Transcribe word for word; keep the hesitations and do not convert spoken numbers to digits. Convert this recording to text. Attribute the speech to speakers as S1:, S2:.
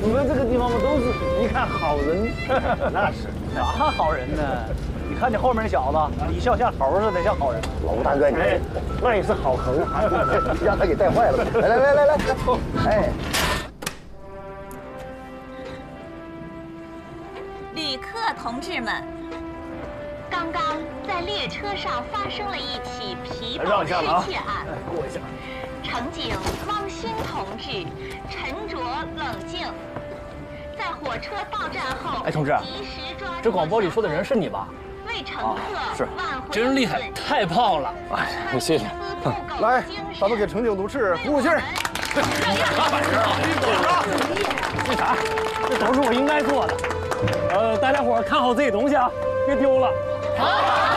S1: 你们这个地方嘛，都是一看好人。那是
S2: 啥好人呢？你看你后面那小子，一笑像猴似的，像好人。
S1: 老大哥，你那也是好猴，让他给带坏了。来来来来来，哎。
S3: 旅客同志们，刚刚在列车上发生了一起皮包失窃案。
S2: 过一下。
S3: 乘警汪兴同志沉着冷静，在火车到站后，
S2: 哎，同志，这广播里说的人是你吧？
S3: 为乘客
S2: 是，
S4: 真厉害，太棒了！
S2: 哎，谢谢。
S1: 来，咱们给乘警同志鼓鼓劲儿。
S2: 大本事啊！那啥，这都是我应该做的。呃，大家伙看好自己东西啊，别丢了。好。